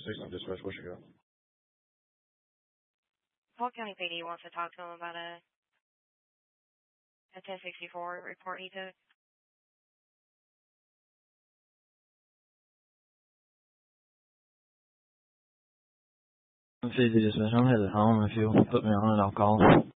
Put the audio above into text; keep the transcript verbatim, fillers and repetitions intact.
sixty dispatch, what you got? Polk County P D wants to talk to him about a, a ten sixty-four report he took. fifty dispatch, I'm headed home. If you'll put me on it, I'll call.